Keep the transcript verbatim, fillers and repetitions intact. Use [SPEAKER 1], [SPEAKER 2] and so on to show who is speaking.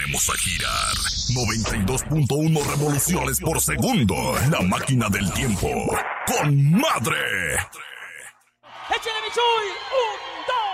[SPEAKER 1] ponemos a girar. noventa y dos punto uno revoluciones por segundo. La máquina del tiempo. ¡Con madre!
[SPEAKER 2] ¡Échale, Michuy! ¡Un, dos!